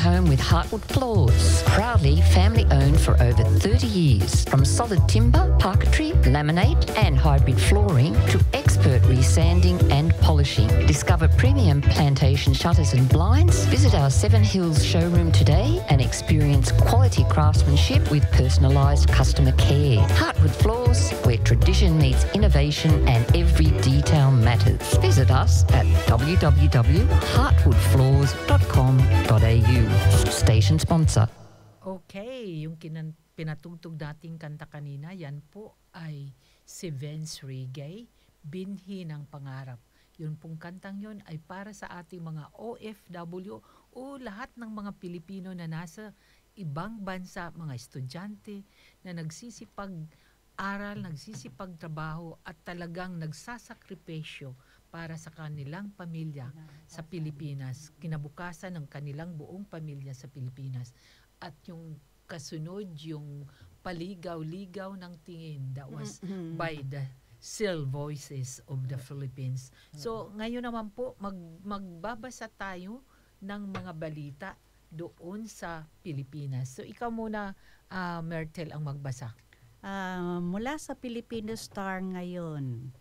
home with Heartwood Floors. Proudly family owned for over 30 years. From solid timber, parquetry, laminate and hybrid flooring to expert resanding and polishing. Discover premium plantation shutters and blinds. Visit our Seven Hills showroom today and experience quality craftsmanship with personalised customer care. Heartwood Floors, where tradition meets innovation and every detail matters. Visit us at www.heartwoodfloors.com.au. Station sponsor. Okay, yung pinatugtog dating kanta kanina, yan po ay si Vince Reggae, Binhi ng Pangarap. Yun pong kantang yun ay para sa ating mga OFW o lahat ng mga Pilipino na nasa ibang bansa, mga estudyante na nagsisipag-aral, nagsisipag-trabaho at talagang nagsasakripisyo para sa kanilang pamilya sa Pilipinas, kinabukasan ng kanilang buong pamilya sa Pilipinas. At yung kasunod, yung paligaw-ligaw ng tingin, that was by the Still Voices of the Philippines. So ngayon naman po, magbabasa tayo ng mga balita doon sa Pilipinas. So ikaw muna, Myrtle, ang magbasa. Mula sa Filipino Star ngayon,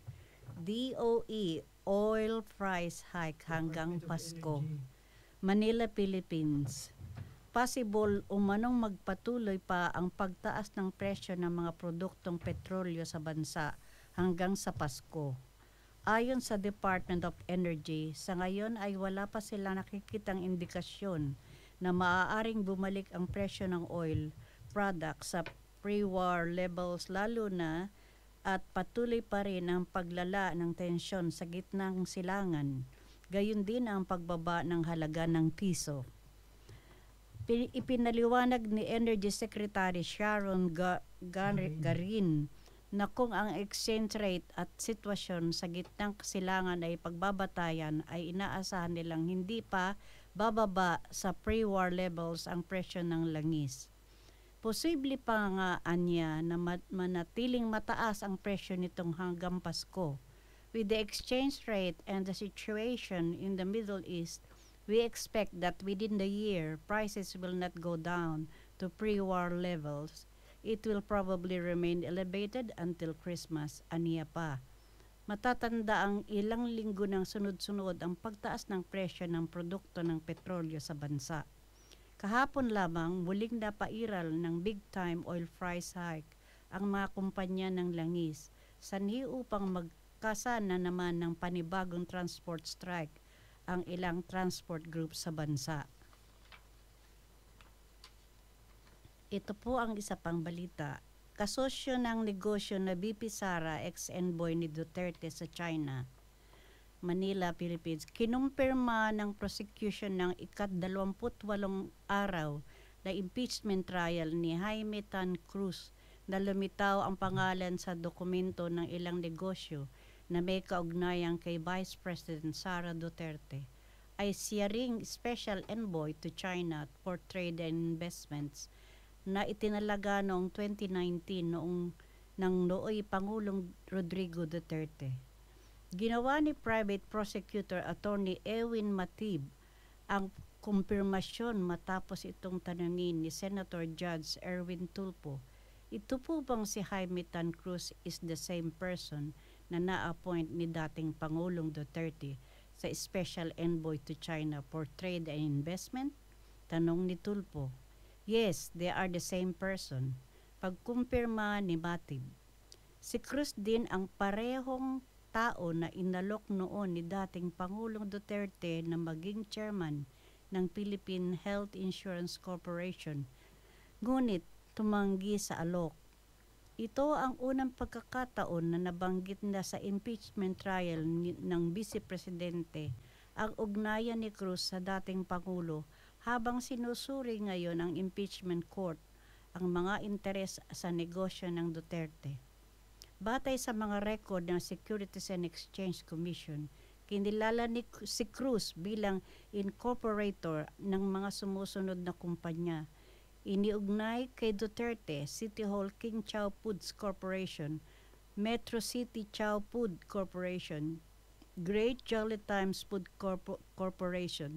DOE oil price hike hanggang Pasko. Manila, Philippines. Possible umanong magpatuloy pa ang pagtaas ng presyo ng mga produktong petrolyo sa bansa hanggang sa Pasko. Ayon sa Department of Energy, sa ngayon ay wala pa sila nakikitang indikasyon na maaaring bumalik ang presyo ng oil products sa pre-war levels, lalo na at patuloy pa rin ang paglala ng tensyon sa gitnang silangan. Gayon din ang pagbaba ng halaga ng piso. Ipinaliwanag ni Energy Secretary Sharon Garin na kung ang exchange rate at sitwasyon sa gitnang silangan ay pagbabatayan, ay inaasahan nilang hindi pa bababa sa pre-war levels ang presyo ng langis. Posible pa nga anya na manatiling mataas ang presyo nitong hanggang Pasko. With the exchange rate and the situation in the Middle East, we expect that within the year, prices will not go down to pre-war levels. It will probably remain elevated until Christmas, aniya pa. Matatanda ang ilang linggo ng sunod-sunod ang pagtaas ng presyo ng produkto ng petrolyo sa bansa. Kahapon lamang, muling napairal ng big-time oil price hike ang mga kumpanya ng langis, sanhi upang magkasana naman ng panibagong transport strike ang ilang transport groups sa bansa. Ito po ang isa pang balita. Kasosyo ng negosyo na BP Sara, ex-envoy ni Duterte sa China, Manila, Philippines, kinumpirma ng prosecution ng ika-28 araw na impeachment trial ni Jaime Tan Cruz na lumitaw ang pangalan sa dokumento ng ilang negosyo na may kaugnayang kay Vice President Sara Duterte, ay siya ring special envoy to China for trade and investments na itinalaga noong 2019 ng nooy Pangulong Rodrigo Duterte. Ginawa ni Private Prosecutor Attorney Ewin Matib ang kumpirmasyon matapos itong tanungin ni Senator Judge Erwin Tulfo. Ito po bang si Jaime Tan Cruz is the same person na na-appoint ni dating Pangulong Duterte sa Special Envoy to China for Trade and Investment? Tanong ni Tulfo. Yes, they are the same person. Pagkumpirma ni Matib. Si Cruz din ang parehong tao na inalok noon ni dating Pangulong Duterte na maging chairman ng Philippine Health Insurance Corporation. Ngunit tumanggi sa alok. Ito ang unang pagkakataon na nabanggit na sa impeachment trial ng Vice Presidente ang ugnayan ni Cruz sa dating Pangulo, habang sinusuri ngayon ng impeachment court ang mga interes sa negosyo ng Duterte. Batay sa mga record ng Securities and Exchange Commission, kinilala si Cruz bilang incorporator ng mga sumusunod na kumpanya. Iniugnay kay Duterte, City Hall King Chow Foods Corporation, Metro City Chow Food Corporation, Great Jolly Times Food Corporation,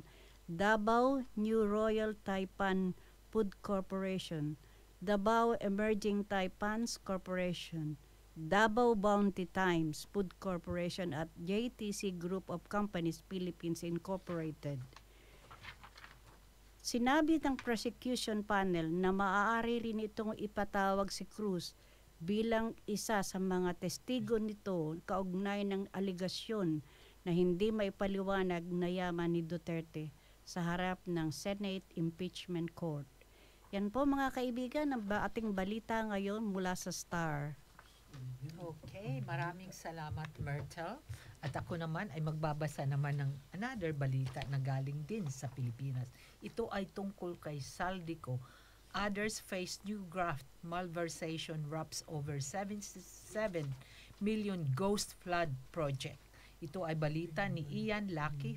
Davao New Royal Taipan Food Corporation, Davao Emerging Taipans Corporation, Davao Bounty Times Food Corporation at JTC Group of Companies Philippines Incorporated. Sinabi ng prosecution panel na maaari rin itong ipatawag si Cruz bilang isa sa mga testigo nito kaugnay ng aligasyon na hindi maipaliwanag na yaman ni Duterte sa harap ng Senate Impeachment Court. Yan po mga kaibigan ang ating balita ngayon mula sa Star. Okay, maraming salamat Myrtle. At ako naman ay magbabasa naman ng another balita na galing din sa Pilipinas. Ito ay tungkol kay Saldico. Others face new graft malversation wraps over 77 million ghost flood project. Ito ay balita ni Ian Lucky,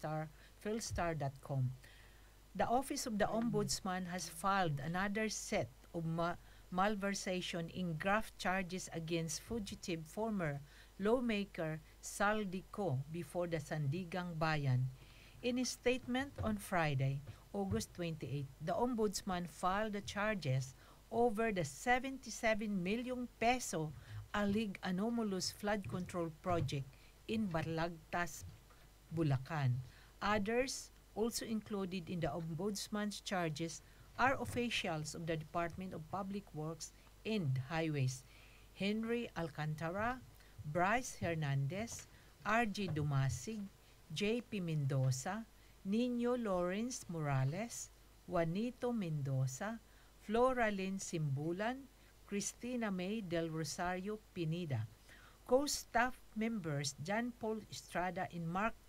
Philstar.com. The Office of the Ombudsman has filed another set of malversation in graft charges against fugitive former lawmaker Saldico before the Sandigang Bayan. In a statement on Friday, August 28, the Ombudsman filed the charges over the 77 million peso alleged anomalous flood control project in Balagtas, Bulacan. Others also included in the Ombudsman's charges are officials of the Department of Public Works and Highways, Henry Alcantara, Bryce Hernandez, R.G. Dumasig, J.P. Mendoza, Nino Lawrence Morales, Juanito Mendoza, Floralyn Simbulan, Cristina May del Rosario Pineda. Co-staff members John Paul Estrada and Mark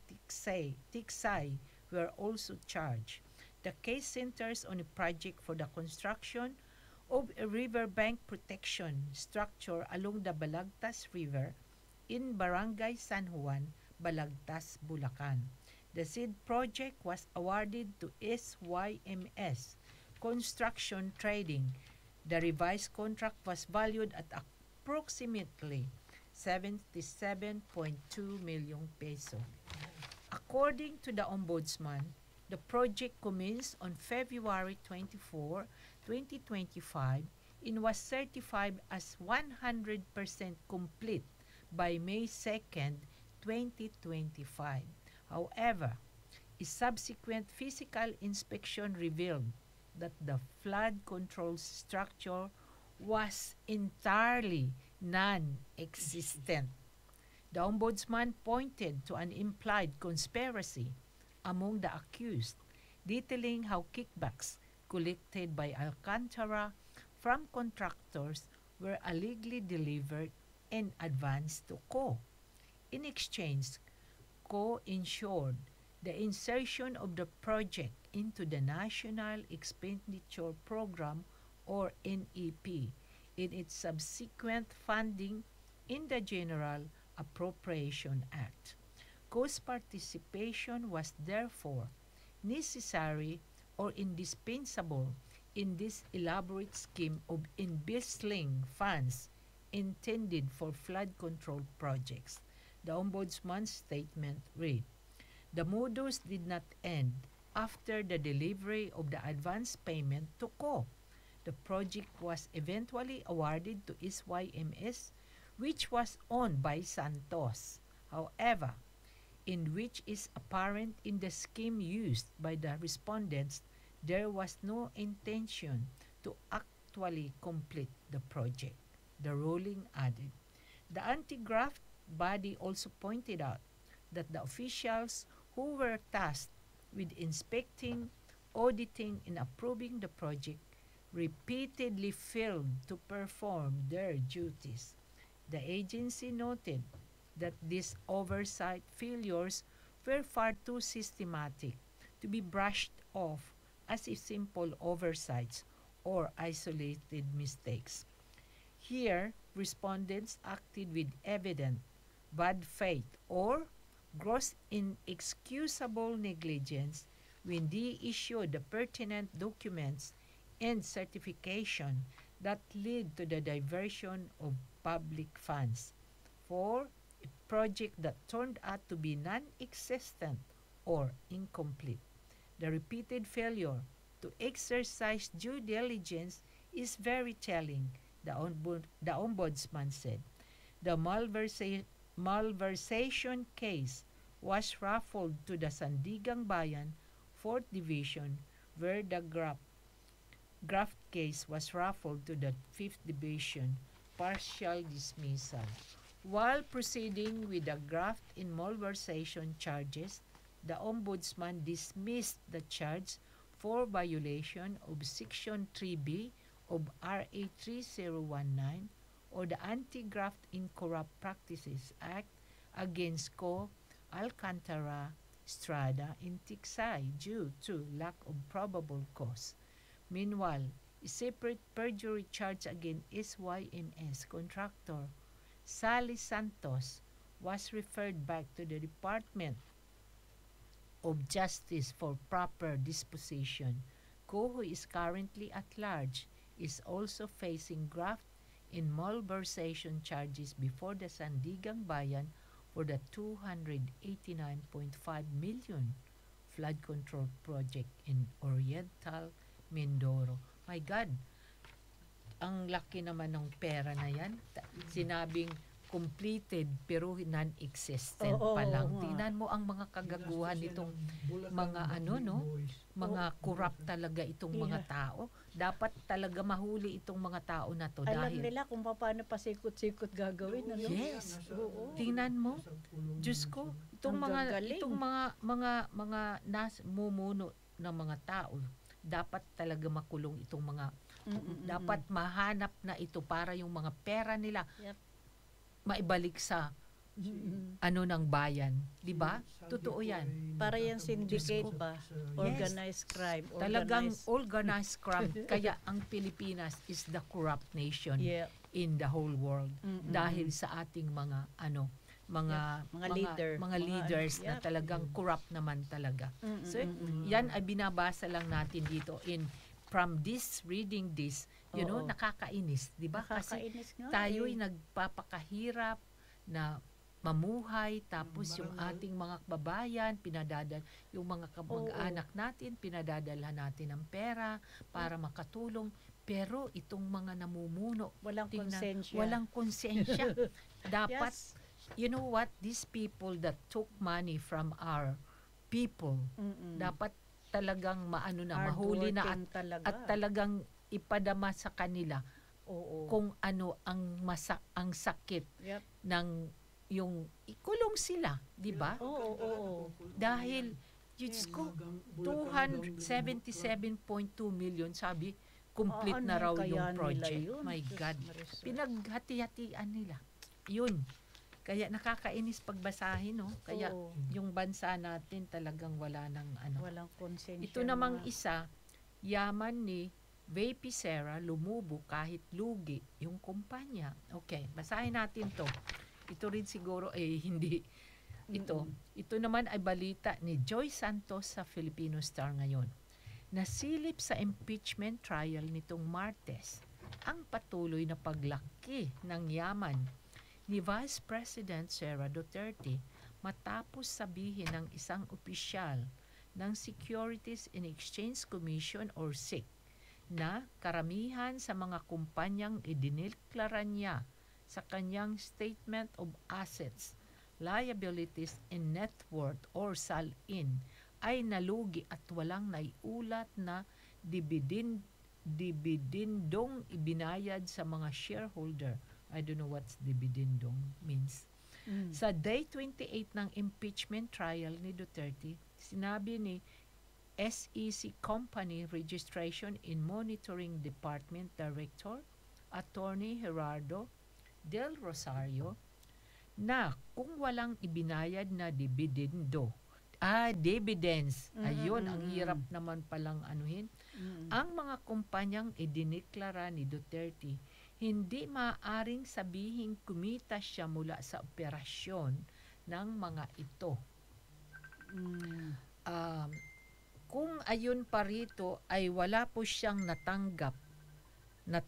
Tiksay were also charged. The case centers on a project for the construction of a riverbank protection structure along the Balagtas River in Barangay San Juan, Balagtas, Bulacan. The said project was awarded to SYMS Construction Trading. The revised contract was valued at approximately 77.2 million peso. According to the Ombudsman, the project commenced on February 24, 2025 and was certified as 100% complete by May 2nd, 2025. However, a subsequent physical inspection revealed that the flood control structure was entirely non-existent. The Ombudsman pointed to an implied conspiracy among the accused, detailing how kickbacks collected by Alcantara from contractors were allegedly delivered and advanced to Co. In exchange, Co ensured the insertion of the project into the National Expenditure Program or NEP in its subsequent funding in the General Appropriation Act. Co's participation was therefore necessary or indispensable in this elaborate scheme of embezzling funds intended for flood control projects. The Ombudsman's statement read, "The modus did not end after the delivery of the advance payment to Co. The project was eventually awarded to SYMS, which was owned by Santos. However, in which is apparent in the scheme used by the respondents, there was no intention to actually complete the project," the ruling added. The anti-graft body also pointed out that the officials who were tasked with inspecting, auditing, and approving the project repeatedly failed to perform their duties. The agency noted that these oversight failures were far too systematic to be brushed off as if simple oversights or isolated mistakes. Here, respondents acted with evident bad faith or gross inexcusable negligence when they issued the pertinent documents and certification that lead to the diversion of public funds for a project that turned out to be non-existent or incomplete. The repeated failure to exercise due diligence is very telling, the ombudsman said. The malversation case was referred to the Sandigang Bayan 4th Division, where the graft case was referred to the 5th Division, partial dismissal. While proceeding with the graft and malversation charges, the Ombudsman dismissed the charge for violation of Section 3B of RA 3019 or the Anti-Graft and Corrupt Practices Act against Co. Alcantara, Estrada, and Tiksay due to lack of probable cause. Meanwhile, a separate perjury charge against SYMS contractor Sally Santos was referred back to the Department of Justice for proper disposition. Co, who is currently at large, is also facing graft and malversation charges before the Sandigang Bayan for the 289.5 million flood control project in Oriental Mindoro. My God, ang laki naman ng pera na yan. Sinabing completed pero non-existent pa lang. Tingnan mo ang mga kagaguhan nitong mga mga corrupt talaga itong mga tao. Dapat talaga mahuli itong mga tao na to. Alam dahil nila kung paano pasikot-sikot gagawin. Ano? Yes. Oo. Tingnan mo. Diyos ko, itong Ang mga gagaling. itong mga mumuno ng mga tao, dapat talaga makulong itong mga dapat mahanap na ito para yung mga pera nila maibalik sa ng bayan, 'di ba? Totoo 'yan. Para yan syndicate ba? Organized crime. Talagang organized crime. Kaya ang Pilipinas is the corrupt nation in the whole world dahil sa ating mga leaders na talagang corrupt naman talaga. So yan ay binabasa lang natin dito from reading this, nakakainis, 'di ba? Kasi tayo'y nagpapakahirap na mamuhay, tapos yung ating mga kababayan yung mga kamag-anak natin pinadadala natin ng pera para makatulong, pero itong mga namumuno walang konsensya. Dapat you know what, these people that took money from our people, dapat talagang mahuli na at talagang ipadama sa kanila kung ano ang sakit ng yung ikulong sila, di ba? Dahil Diyos ko, 277.2 million, sabi, complete na raw yung project. My God. Pinaghati-hatian nila. Yun. Kaya nakakainis pagbasahin, no? Kaya yung bansa natin talagang walang konsensya. Ito namang isa, yaman ni VP Sara lumubo kahit lugi yung kumpanya. Okay, basahin natin to. Ito rin siguro hindi ito. Ito naman ay balita ni Joy Santos sa Filipino Star ngayon. Nasilip sa impeachment trial nitong Martes ang patuloy na paglaki ng yaman ni Vice President Sara Duterte matapos sabihin ng isang opisyal ng Securities and Exchange Commission or SEC na karamihan sa mga kumpanyang idineklara niya sa kanyang Statement of Assets, Liabilities and Net Worth or SALIN ay nalugi at walang naiulat na dibidendong ibinayad sa mga shareholder. I don't know what dibidendong means. Sa day 28 ng impeachment trial ni Duterte, sinabi ni SEC Company Registration and Monitoring Department Director, Attorney Gerardo Del Rosario, na kung walang ibinayad na dividends, ayun, ang hirap naman palang anuhin, ang mga kumpanyang idineklara ni Duterte, hindi maaaring sabihing kumita siya mula sa operasyon ng mga ito. Kung ayon pa rito ay wala po siyang natanggap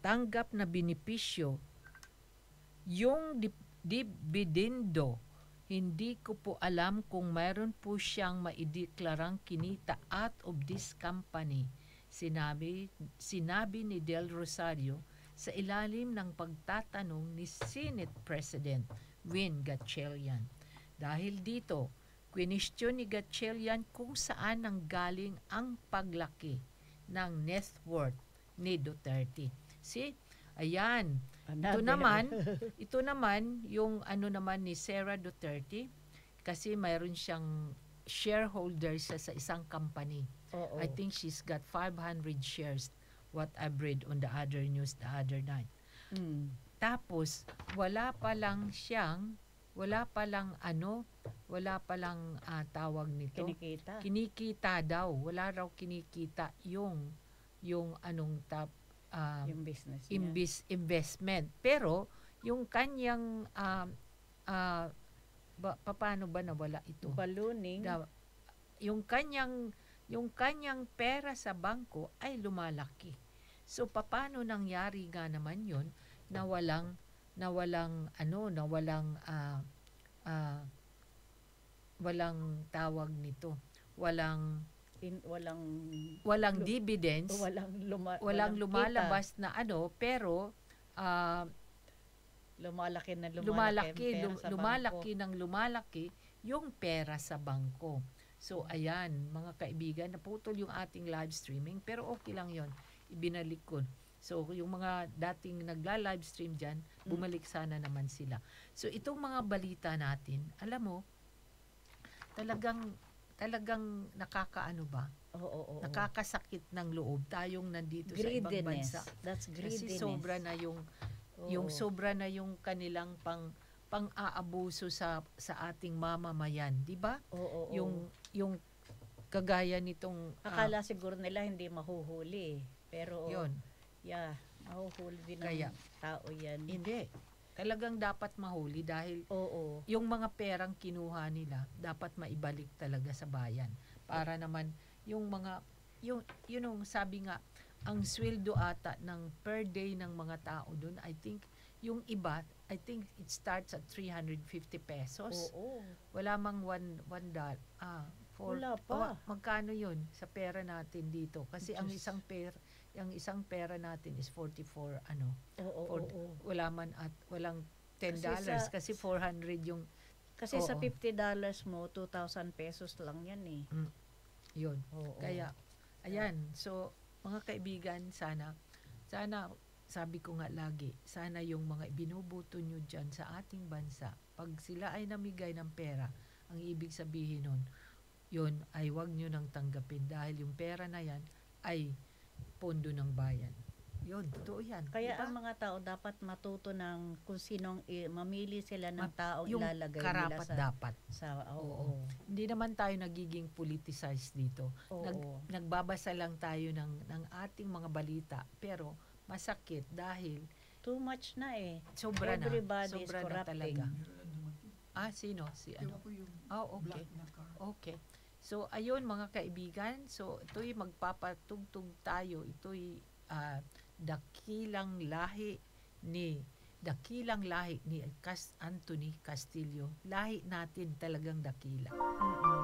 na benepisyo, yung dibidendo Hindi ko po alam kung mayroon po siyang maideklarang kinita out of this company. Sinabi ni Del Rosario sa ilalim ng pagtatanong ni Senate President Win Gatchalian. Dahil dito, kwinestyon ni Gatchalian kung saan nanggaling ang paglaki ng net worth ni Duterte. See? Ayan. Ito naman yung ano naman ni Sara Duterte kasi mayroon siyang shareholder sa isang company. Oo. I think she's got 500 shares, what I've read on the other news the other night. Tapos wala pa lang tawag nito. Kinikita daw. Wala raw kinikita yung anong yung business niya. Investment. Pero yung kanyang paano ba nawala ito? Ballooning. Yung kanyang pera sa bangko ay lumalaki. So paano nangyari nga naman 'yon na walang tawag nito. Walang dividends, walang lumalabas na pero lumalaki yung pera sa bangko. So ayan, mga kaibigan, naputol yung ating live streaming pero okay lang yon, ibinalik ko. So yung mga dating nagla-live stream dyan, bumalik sana naman sila. So itong mga balita natin, alam mo, talagang nakakaano ba? Oo. Nakakasakit ng loob tayong nandito sa ibang bansa. That's greediness. Kasi sobra na yung kanilang pang-aabuso sa ating mamamayan, di ba? Oo. Yung kagaya nitong akala siguro nila hindi mahuhuli, pero yun. Yeah, mahuhuli din ng tao yan. Hindi. Talagang dapat mahuli dahil yung mga perang kinuha nila dapat maibalik talaga sa bayan para naman yung sabi nga ang sweldo ata ng per day ng mga tao doon, I think yung iba, I think it starts at 350 pesos. Wala mang $1. Wala pa. Magkano yun sa pera natin dito? Kasi ang isang pera natin is 44 wala man at walang $10 kasi 400 yung kasi sa $50 mo 2,000 pesos lang yan eh. Yun. Kaya ayan, so mga kaibigan, sana sabi ko nga lagi, sana yung mga ibinubuto nyo dyan sa ating bansa, pag sila ay namigay ng pera, ang ibig sabihin nun, yun ay wag nyo nang tanggapin dahil yung pera na yan ay pondo ng bayan. Yun, totoo yan. Kaya diba? ang mga tao dapat matuto ng kung sinong mamili sila ng taong yung ilalagay karapat nila dapat. Oo. Hindi naman tayo nagiging politicized dito. Nagbabasa lang tayo ng ating mga balita, pero masakit dahil too much na eh. Sobra Everybody is na corrupting. talaga. Sino? Si ano? Okay. Okay. So, ayun mga kaibigan. So, ito'y magpapatugtog tayo. Ito'y dakilang lahi ni Anthony Castillo. Lahi natin talagang dakila.